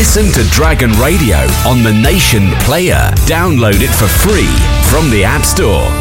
Listen to Dragon Radio on the Nation Player. Download it for free from the App Store.